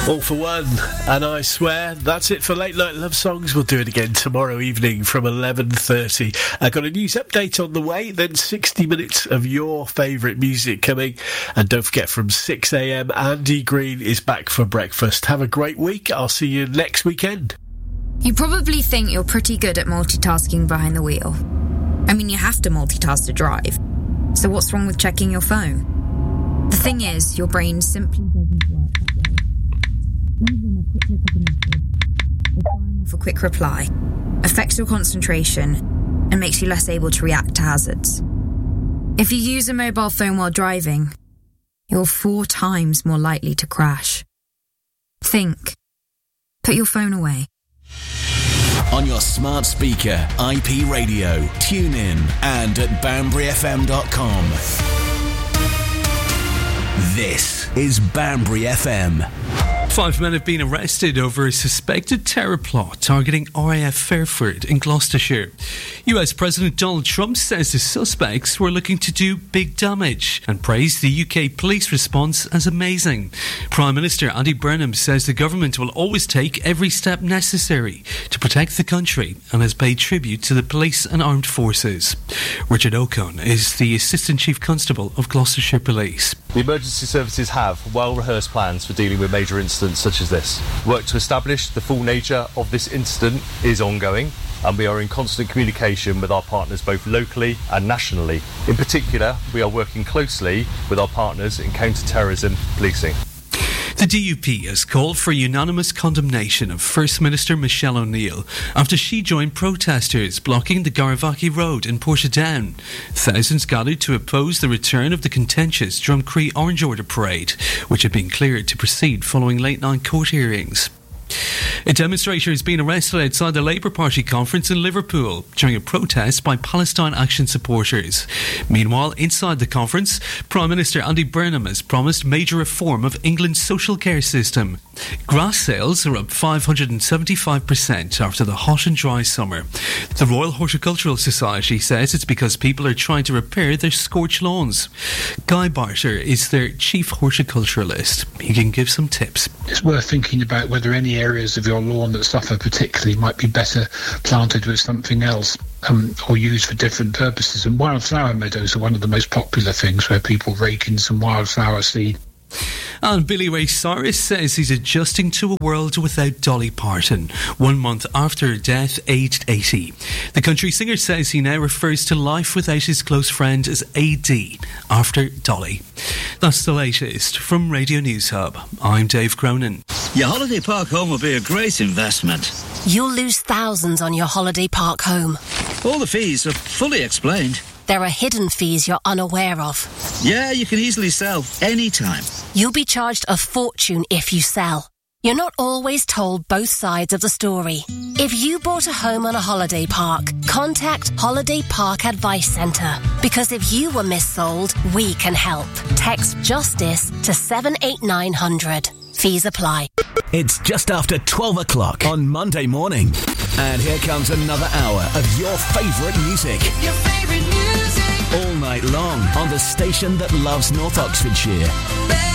All for One, and I swear that's it for Late Night Love Songs. We'll do it again tomorrow evening from 11:30. I got a news update on the way, then 60 minutes of your favourite music coming, and don't forget from 6 a.m. Andy Green is back for breakfast. Have a great week. I'll see you next weekend. You probably think you're pretty good at multitasking behind the wheel. I mean, you have to multitask to drive. So what's wrong with checking your phone? The thing is, your brain simply doesn't work that way. Even a quick look at a message, or firing off a quick reply, affects your concentration and makes you less able to react to hazards. If you use a mobile phone while driving, you're 4 times more likely to crash. Think. Put your phone away. On your smart speaker, IP radio, tune in, and at banburyfm.com. This is Banbury FM. 5 men have been arrested over a suspected terror plot targeting RAF Fairford in Gloucestershire. US President Donald Trump says the suspects were looking to do big damage and praised the UK police response as amazing. Prime Minister Andy Burnham says the government will always take every step necessary to protect the country and has paid tribute to the police and armed forces. Richard Ocon is the Assistant Chief Constable of Gloucestershire Police. The emergency services have well-rehearsed plans for dealing with major incidents such as this. Work to establish the full nature of this incident is ongoing, and we are in constant communication with our partners both locally and nationally. In particular, we are working closely with our partners in counter-terrorism policing. The DUP has called for unanimous condemnation of First Minister Michelle O'Neill after she joined protesters blocking the Garavaki Road in Portadown. Thousands gathered to oppose the return of the contentious Drumcree Orange Order parade, which had been cleared to proceed following late-night court hearings. A demonstrator has been arrested outside the Labour Party conference in Liverpool during a protest by Palestine Action supporters. Meanwhile, inside the conference, Prime Minister Andy Burnham has promised major reform of England's social care system. Grass sales are up 575% after the hot and dry summer. The Royal Horticultural Society says it's because people are trying to repair their scorched lawns. Guy Barter is their chief horticulturalist. He can give some tips. It's worth thinking about whether any areas of your lawn that suffer particularly might be better planted with something else or used for different purposes. And wildflower meadows are one of the most popular things where people rake in some wildflower seed. And Billy Ray Cyrus says he's adjusting to a world without Dolly Parton, 1 month after her death, aged 80. The country singer says he now refers to life without his close friend as AD, after Dolly. That's the latest from Radio News Hub. I'm Dave Cronin. Your holiday park home will be a great investment. You'll lose thousands on your holiday park home. All the fees are fully explained. There are hidden fees you're unaware of. Yeah, you can easily sell anytime. You'll be charged a fortune if you sell. You're not always told both sides of the story. If you bought a home on a holiday park, contact Holiday Park Advice Centre. Because if you were missold, we can help. Text JUSTICE to 78900. Fees apply. It's just after 12 o'clock on Monday morning. And here comes another hour of your favourite music. Your favourite music. All night long on the station that loves North Oxfordshire.